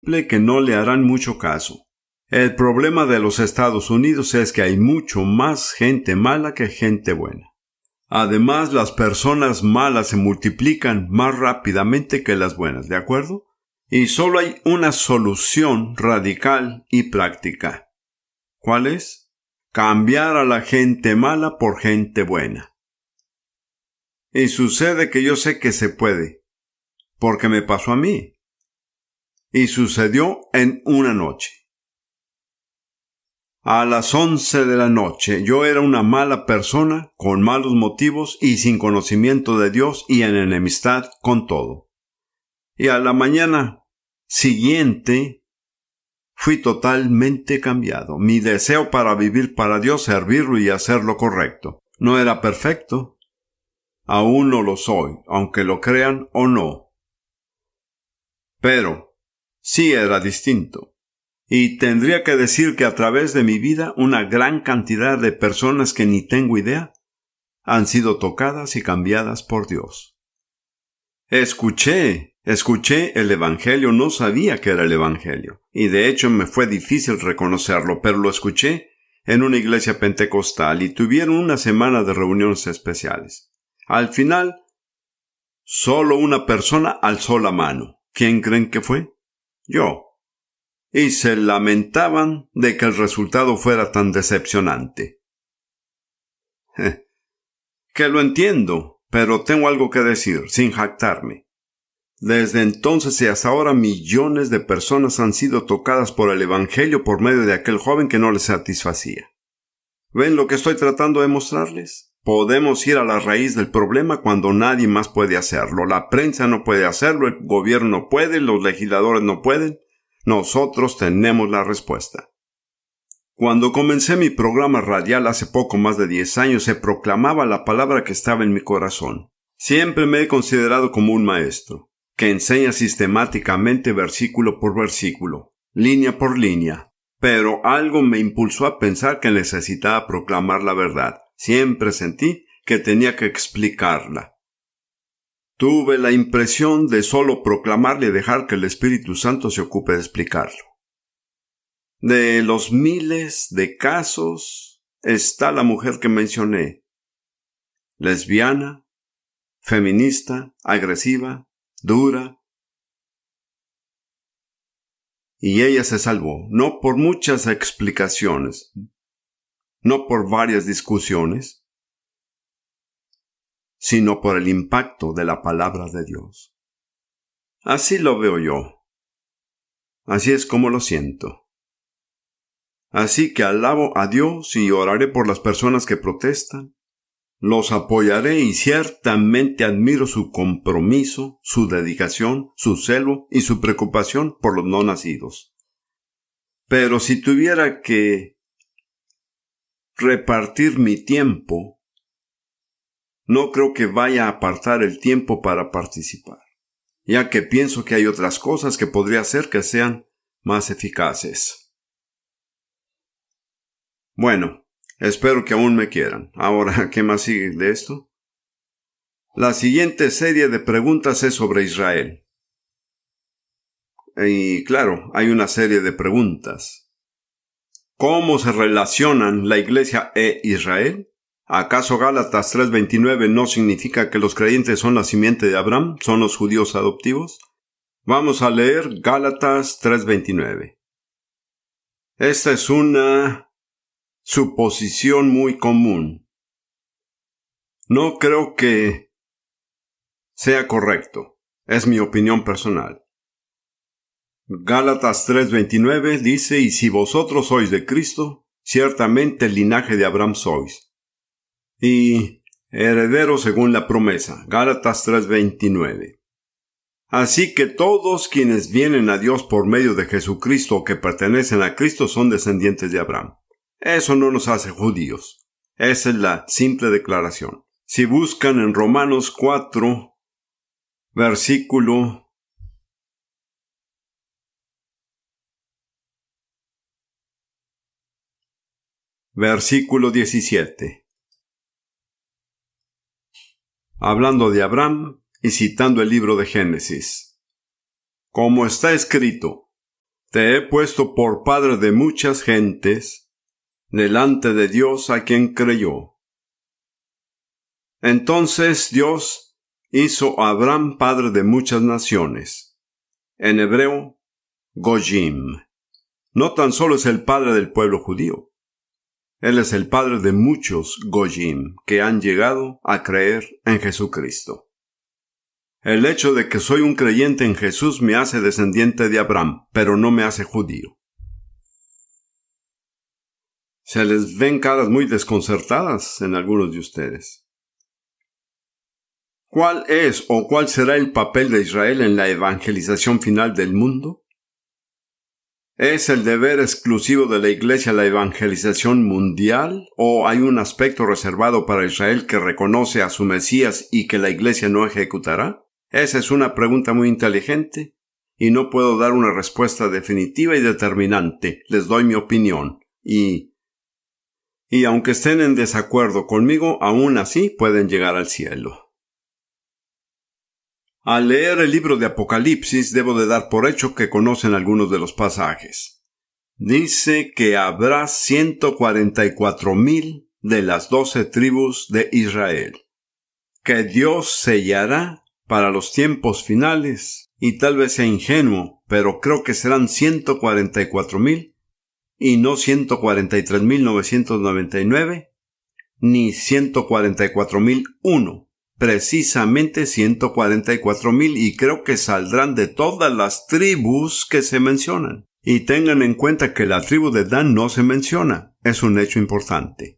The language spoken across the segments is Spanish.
que no le harán mucho caso. El problema de los Estados Unidos es que hay mucho más gente mala que gente buena. Además, las personas malas se multiplican más rápidamente que las buenas, ¿de acuerdo? Y solo hay una solución radical y práctica. ¿Cuál es? Cambiar a la gente mala por gente buena. Y sucede que yo sé que se puede, porque me pasó a mí. Y sucedió en una noche. A las 11 de la noche yo era una mala persona, con malos motivos y sin conocimiento de Dios y en enemistad con todo. Y a la mañana siguiente fui totalmente cambiado. Mi deseo para vivir para Dios, servirlo y hacer lo correcto. No era perfecto. Aún no lo soy, aunque lo crean o no. Pero sí era distinto. Y tendría que decir que a través de mi vida una gran cantidad de personas que ni tengo idea han sido tocadas y cambiadas por Dios. Escuché el Evangelio, no sabía que era el Evangelio, y de hecho me fue difícil reconocerlo, pero lo escuché en una iglesia pentecostal y tuvieron una semana de reuniones especiales. Al final, solo una persona alzó la mano. ¿Quién creen que fue? Yo. Y se lamentaban de que el resultado fuera tan decepcionante. Que lo entiendo, pero tengo algo que decir, sin jactarme. Desde entonces y hasta ahora millones de personas han sido tocadas por el Evangelio por medio de aquel joven que no les satisfacía. ¿Ven lo que estoy tratando de mostrarles? Podemos ir a la raíz del problema cuando nadie más puede hacerlo. La prensa no puede hacerlo, el gobierno no puede, los legisladores no pueden. Nosotros tenemos la respuesta. Cuando comencé mi programa radial hace poco más de 10 años, se proclamaba la palabra que estaba en mi corazón. Siempre me he considerado como un maestro, que enseña sistemáticamente versículo por versículo, línea por línea. Pero algo me impulsó a pensar que necesitaba proclamar la verdad. Siempre sentí que tenía que explicarla. Tuve la impresión de solo proclamarle y dejar que el Espíritu Santo se ocupe de explicarlo. De los miles de casos está la mujer que mencioné. Lesbiana, feminista, agresiva, dura. Y ella se salvó, no por muchas explicaciones, no por varias discusiones, sino por el impacto de la palabra de Dios. Así lo veo yo. Así es como lo siento. Así que alabo a Dios y oraré por las personas que protestan. Los apoyaré y ciertamente admiro su compromiso, su dedicación, su celo y su preocupación por los no nacidos. Pero si tuviera que repartir mi tiempo, no creo que vaya a apartar el tiempo para participar, ya que pienso que hay otras cosas que podría hacer que sean más eficaces. Bueno, espero que aún me quieran. Ahora, ¿qué más sigue de esto? La siguiente serie de preguntas es sobre Israel. Y claro, hay una serie de preguntas. ¿Cómo se relacionan la Iglesia e Israel? ¿Acaso Gálatas 3:29 no significa que los creyentes son la simiente de Abraham, son los judíos adoptivos? Vamos a leer Gálatas 3:29. Esta es una suposición muy común. No creo que sea correcto. Es mi opinión personal. Gálatas 3:29 dice: y si vosotros sois de Cristo, ciertamente el linaje de Abraham sois, y heredero según la promesa. Gálatas 3:29. Así que todos quienes vienen a Dios por medio de Jesucristo o que pertenecen a Cristo son descendientes de Abraham. Eso no nos hace judíos. Esa es la simple declaración. Si buscan en Romanos 4, versículo 17. Hablando de Abraham y citando el libro de Génesis. Como está escrito, Te he puesto por padre de muchas gentes, delante de Dios a quien creyó. Entonces Dios hizo a Abraham padre de muchas naciones. En hebreo, Gojim. No tan solo es el padre del pueblo judío. Él es el padre de muchos Gojim que han llegado a creer en Jesucristo. El hecho de que soy un creyente en Jesús me hace descendiente de Abraham, pero no me hace judío. Se les ven caras muy desconcertadas en algunos de ustedes. ¿Cuál es o cuál será el papel de Israel en la evangelización final del mundo? ¿Es el deber exclusivo de la Iglesia la evangelización mundial o hay un aspecto reservado para Israel que reconoce a su Mesías y que la Iglesia no ejecutará? Esa es una pregunta muy inteligente y no puedo dar una respuesta definitiva y determinante. Les doy mi opinión y aunque estén en desacuerdo conmigo, aún así pueden llegar al cielo. Al leer el libro de Apocalipsis, debo de dar por hecho que conocen algunos de los pasajes. Dice que habrá 144,000 de las 12 tribus de Israel, que Dios sellará para los tiempos finales, y tal vez sea ingenuo, pero creo que serán 144,000, y no 143,999, ni 144,001. Precisamente 144,000 y creo que saldrán de todas las tribus que se mencionan. Y tengan en cuenta que la tribu de Dan no se menciona. Es un hecho importante.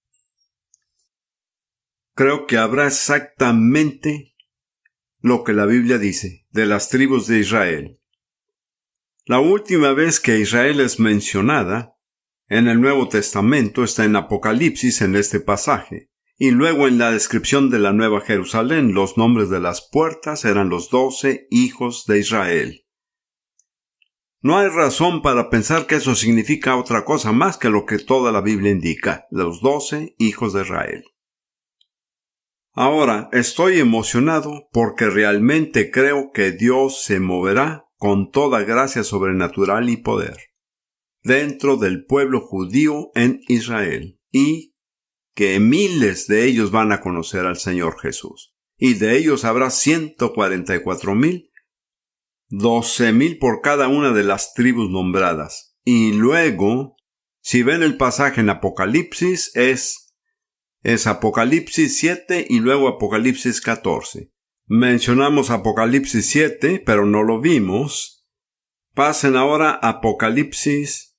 Creo que habrá exactamente lo que la Biblia dice de las tribus de Israel. La última vez que Israel es mencionada en el Nuevo Testamento está en Apocalipsis en este pasaje. Y luego en la descripción de la Nueva Jerusalén, los nombres de las puertas eran los 12 hijos de Israel. No hay razón para pensar que eso significa otra cosa más que lo que toda la Biblia indica, los 12 hijos de Israel. Ahora, estoy emocionado porque realmente creo que Dios se moverá con toda gracia sobrenatural y poder dentro del pueblo judío en Israel y que miles de ellos van a conocer al Señor Jesús. Y de ellos habrá 144,000, 12,000 por cada una de las tribus nombradas. Y luego, si ven el pasaje en Apocalipsis, es Apocalipsis 7 y luego Apocalipsis 14. Mencionamos Apocalipsis 7, pero no lo vimos. Pasen ahora a Apocalipsis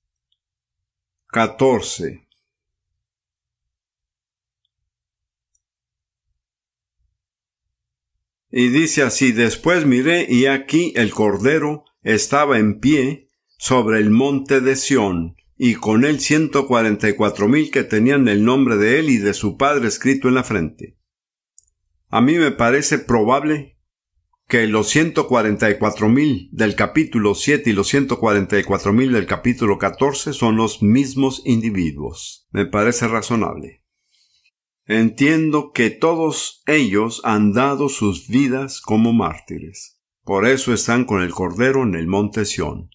14. Y dice así: después miré y aquí el Cordero estaba en pie sobre el monte de Sión, y con él 144,000 que tenían el nombre de él y de su padre escrito en la frente. A mí me parece probable que los 144,000 del capítulo 7 y los 144,000 del capítulo 14 son los mismos individuos. Me parece razonable. Entiendo que todos ellos han dado sus vidas como mártires. Por eso están con el Cordero en el monte Sión.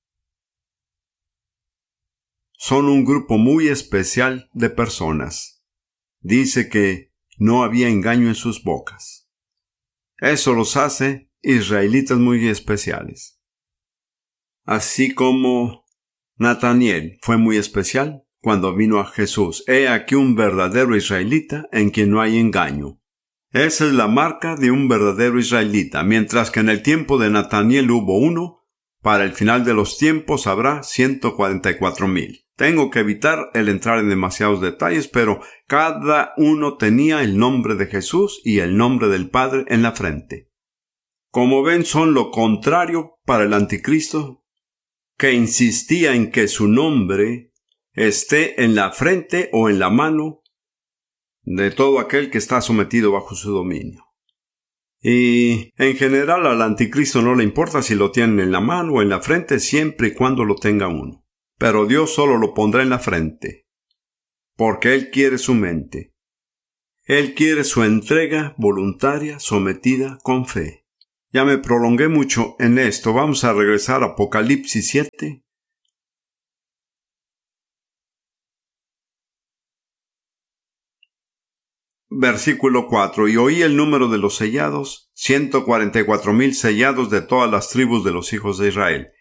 Son un grupo muy especial de personas. Dice que no había engaño en sus bocas. Eso los hace israelitas muy especiales. Así como Nataniel fue muy especial cuando vino a Jesús. He aquí un verdadero israelita en quien no hay engaño. Esa es la marca de un verdadero israelita. Mientras que en el tiempo de Nataniel hubo uno, para el final de los tiempos habrá 144,000. Tengo que evitar el entrar en demasiados detalles, pero cada uno tenía el nombre de Jesús y el nombre del Padre en la frente. Como ven, son lo contrario para el anticristo, que insistía en que su nombre esté en la frente o en la mano de todo aquel que está sometido bajo su dominio. Y en general al anticristo no le importa si lo tienen en la mano o en la frente siempre y cuando lo tenga uno. Pero Dios solo lo pondrá en la frente, porque Él quiere su mente. Él quiere su entrega voluntaria sometida con fe. Ya me prolongué mucho en esto. Vamos a regresar a Apocalipsis 7. Versículo 4. Y oí el número de los sellados, 144,000 sellados de todas las tribus de los hijos de Israel.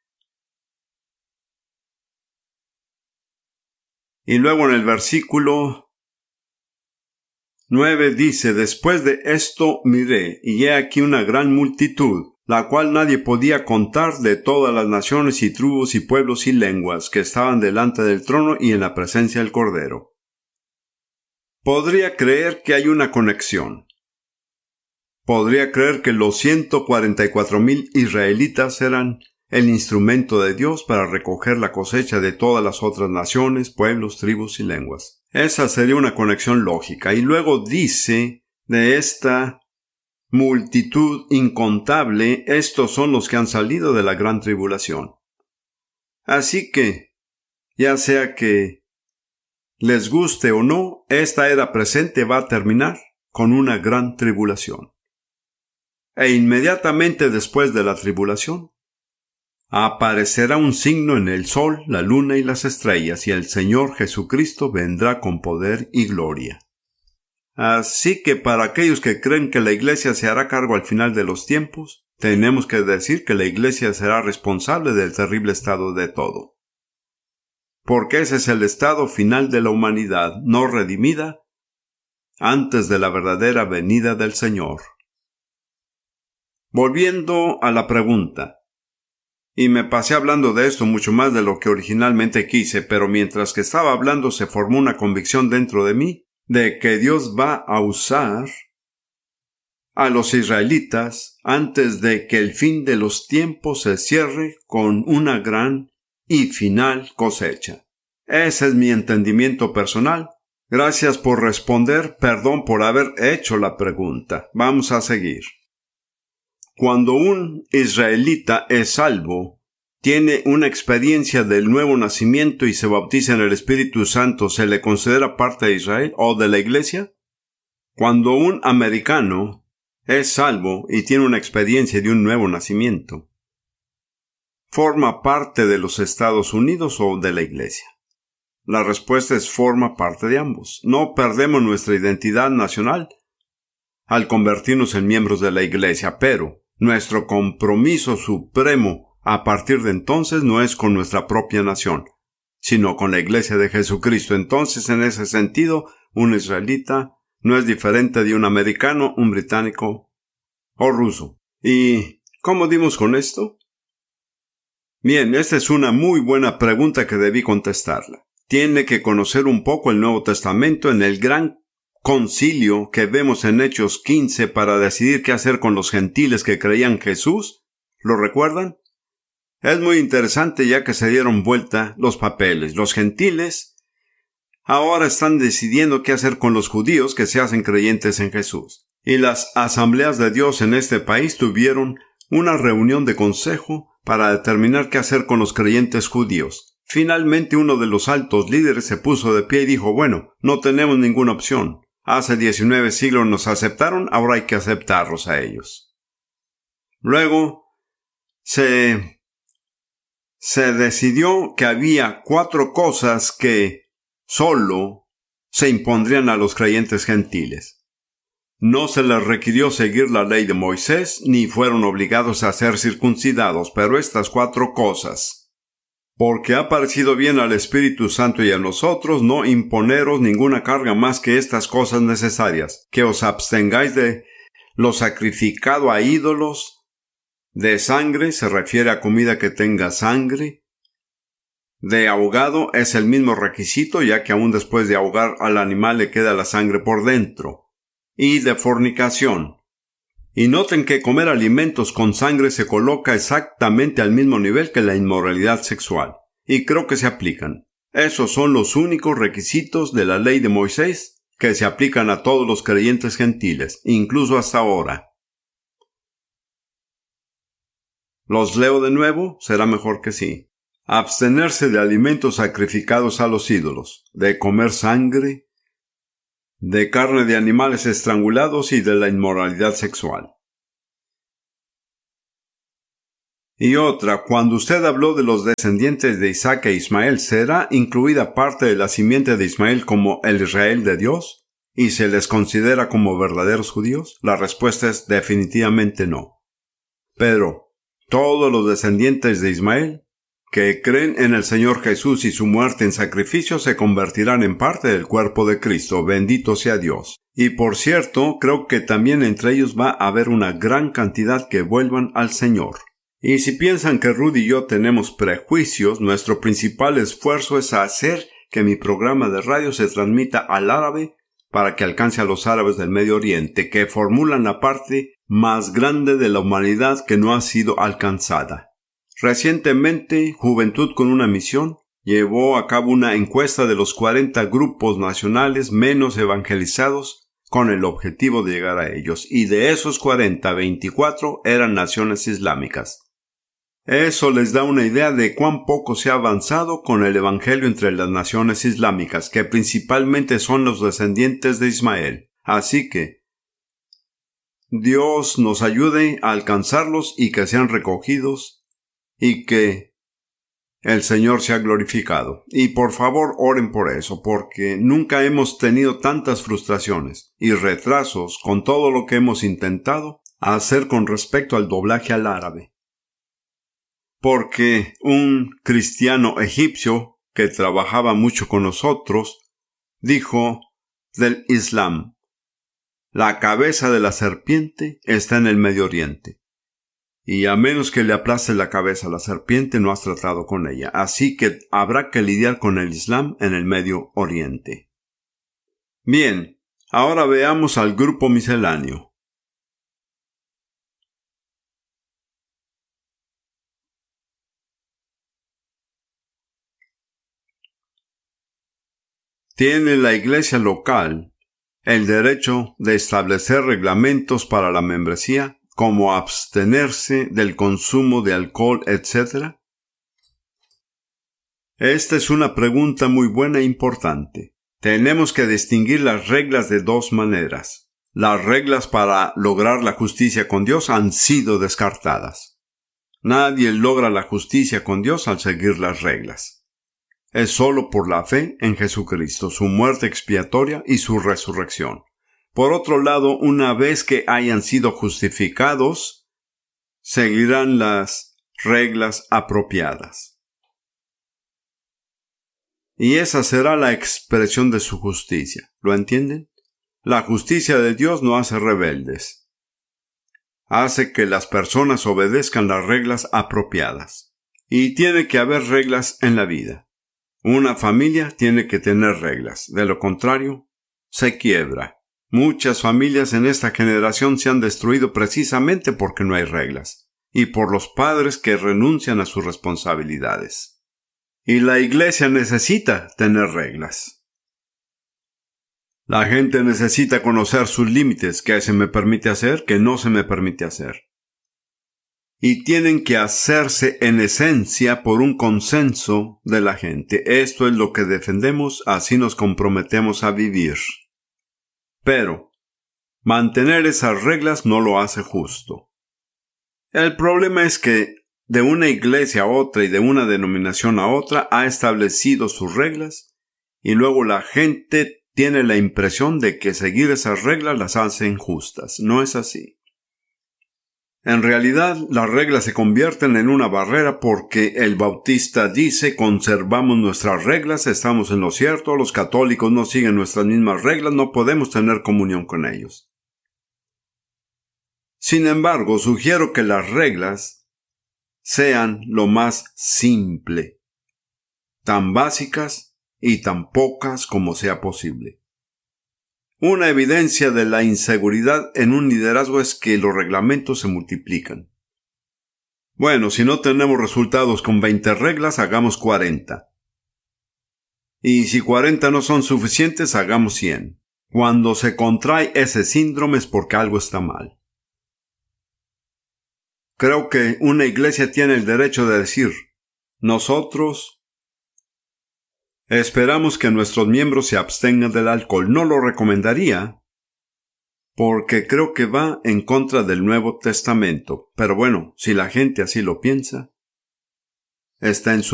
Y luego en el versículo 9 dice, después de esto miré, y he aquí una gran multitud, la cual nadie podía contar, de todas las naciones y tribus y pueblos y lenguas, que estaban delante del trono y en la presencia del Cordero. Podría creer que hay una conexión. Podría creer que los 144,000 israelitas eran el instrumento de Dios para recoger la cosecha de todas las otras naciones, pueblos, tribus y lenguas. Esa sería una conexión lógica. Y luego dice de esta multitud incontable, estos son los que han salido de la gran tribulación. Así que, ya sea que les guste o no, esta era presente va a terminar con una gran tribulación. E inmediatamente después de la tribulación, aparecerá un signo en el sol, la luna y las estrellas, y el Señor Jesucristo vendrá con poder y gloria. Así que para aquellos que creen que la Iglesia se hará cargo al final de los tiempos, tenemos que decir que la Iglesia será responsable del terrible estado de todo. Porque ese es el estado final de la humanidad no redimida antes de la verdadera venida del Señor. Volviendo a la pregunta, y me pasé hablando de esto mucho más de lo que originalmente quise, pero mientras que estaba hablando se formó una convicción dentro de mí de que Dios va a usar a los israelitas antes de que el fin de los tiempos se cierre con una gran y final cosecha. Ese es mi entendimiento personal. Gracias por responder, perdón por haber hecho la pregunta. Vamos a seguir. Cuando un israelita es salvo, tiene una experiencia del nuevo nacimiento y se bautiza en el Espíritu Santo, ¿se le considera parte de Israel o de la Iglesia? Cuando un americano es salvo y tiene una experiencia de un nuevo nacimiento, ¿forma parte de los Estados Unidos o de la Iglesia? La respuesta es forma parte de ambos. No perdemos nuestra identidad nacional al convertirnos en miembros de la Iglesia, pero nuestro compromiso supremo a partir de entonces no es con nuestra propia nación, sino con la Iglesia de Jesucristo. Entonces, en ese sentido, un israelita no es diferente de un americano, un británico o ruso. ¿Y cómo dimos con esto? Bien, esta es una muy buena pregunta que debí contestarla. Tiene que conocer un poco el Nuevo Testamento en el gran concilio que vemos en Hechos 15 para decidir qué hacer con los gentiles que creían en Jesús. ¿Lo recuerdan? Es muy interesante ya que se dieron vuelta los papeles. Los gentiles ahora están decidiendo qué hacer con los judíos que se hacen creyentes en Jesús. Y las asambleas de Dios en este país tuvieron una reunión de consejo para determinar qué hacer con los creyentes judíos. Finalmente uno de los altos líderes se puso de pie y dijo, bueno, no tenemos ninguna opción. Hace 19 siglos nos aceptaron, ahora hay que aceptarlos a ellos. Luego se decidió que había 4 cosas que solo se impondrían a los creyentes gentiles. No se les requirió seguir la ley de Moisés, ni fueron obligados a ser circuncidados, pero estas 4 cosas, porque ha parecido bien al Espíritu Santo y a nosotros no imponeros ninguna carga más que estas cosas necesarias, que os abstengáis de lo sacrificado a ídolos, de sangre, se refiere a comida que tenga sangre, de ahogado es el mismo requisito, ya que aún después de ahogar al animal le queda la sangre por dentro, y de fornicación. Y noten que comer alimentos con sangre se coloca exactamente al mismo nivel que la inmoralidad sexual. Y creo que se aplican. Esos son los únicos requisitos de la ley de Moisés que se aplican a todos los creyentes gentiles, incluso hasta ahora. ¿Los leo de nuevo? Será mejor que sí. Abstenerse de alimentos sacrificados a los ídolos, de comer sangre, de carne de animales estrangulados y de la inmoralidad sexual. Y otra, cuando usted habló de los descendientes de Isaac e Ismael, ¿será incluida parte de la simiente de Ismael como el Israel de Dios? ¿Y se les considera como verdaderos judíos? La respuesta es definitivamente no. Pero todos los descendientes de Ismael que creen en el Señor Jesús y su muerte en sacrificio se convertirán en parte del cuerpo de Cristo. Bendito sea Dios. Y por cierto, creo que también entre ellos va a haber una gran cantidad que vuelvan al Señor. Y si piensan que Rudy y yo tenemos prejuicios, nuestro principal esfuerzo es hacer que mi programa de radio se transmita al árabe para que alcance a los árabes del Medio Oriente, que formulan la parte más grande de la humanidad que no ha sido alcanzada. Recientemente, Juventud con una Misión llevó a cabo una encuesta de los 40 grupos nacionales menos evangelizados con el objetivo de llegar a ellos, y de esos 40, 24 eran naciones islámicas. Eso les da una idea de cuán poco se ha avanzado con el evangelio entre las naciones islámicas, que principalmente son los descendientes de Ismael. Así que Dios nos ayude a alcanzarlos y que sean recogidos y que el Señor sea glorificado. Y por favor oren por eso, porque nunca hemos tenido tantas frustraciones y retrasos con todo lo que hemos intentado hacer con respecto al doblaje al árabe. Porque un cristiano egipcio que trabajaba mucho con nosotros dijo del Islam: la cabeza de la serpiente está en el Medio Oriente. Y a menos que le aplaste la cabeza a la serpiente, no has tratado con ella. Así que habrá que lidiar con el Islam en el Medio Oriente. Bien, ahora veamos al grupo misceláneo. Tiene la iglesia local el derecho de establecer reglamentos para la membresía, como abstenerse del consumo de alcohol, etc. Esta es una pregunta muy buena e importante. Tenemos que distinguir las reglas de dos maneras. Las reglas para lograr la justicia con Dios han sido descartadas. Nadie logra la justicia con Dios al seguir las reglas. Es solo por la fe en Jesucristo, su muerte expiatoria y su resurrección. Por otro lado, una vez que hayan sido justificados, seguirán las reglas apropiadas. Y esa será la expresión de su justicia. ¿Lo entienden? La justicia de Dios no hace rebeldes. Hace que las personas obedezcan las reglas apropiadas. Y tiene que haber reglas en la vida. Una familia tiene que tener reglas. De lo contrario, se quiebra. Muchas familias en esta generación se han destruido precisamente porque no hay reglas, y por los padres que renuncian a sus responsabilidades. Y la iglesia necesita tener reglas. La gente necesita conocer sus límites, qué se me permite hacer, qué no se me permite hacer. Y tienen que hacerse en esencia por un consenso de la gente. Esto es lo que defendemos, así nos comprometemos a vivir. Pero mantener esas reglas no lo hace justo. El problema es que de una iglesia a otra y de una denominación a otra ha establecido sus reglas y luego la gente tiene la impresión de que seguir esas reglas las hace injustas. No es así. En realidad, las reglas se convierten en una barrera porque el bautista dice: conservamos nuestras reglas, estamos en lo cierto, los católicos no siguen nuestras mismas reglas, no podemos tener comunión con ellos. Sin embargo, sugiero que las reglas sean lo más simple, tan básicas y tan pocas como sea posible. Una evidencia de la inseguridad en un liderazgo es que los reglamentos se multiplican. Bueno, si no tenemos resultados con 20 reglas, hagamos 40. Y si 40 no son suficientes, hagamos 100. Cuando se contrae ese síndrome es porque algo está mal. Creo que una iglesia tiene el derecho de decir: nosotros esperamos que nuestros miembros se abstengan del alcohol. No lo recomendaría, porque creo que va en contra del Nuevo Testamento. Pero bueno, si la gente así lo piensa, está en su